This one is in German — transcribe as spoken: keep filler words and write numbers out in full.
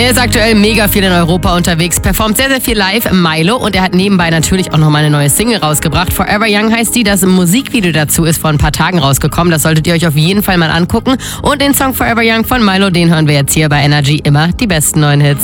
Er ist aktuell mega viel in Europa unterwegs, performt sehr, sehr viel live im Milo und er hat nebenbei natürlich auch noch mal eine neue Single rausgebracht. Forever Young heißt die, das Musikvideo dazu ist vor ein paar Tagen rausgekommen. Das solltet ihr euch auf jeden Fall mal angucken. Und den Song Forever Young von Milo, den hören wir jetzt hier bei Energy immer die besten neuen Hits.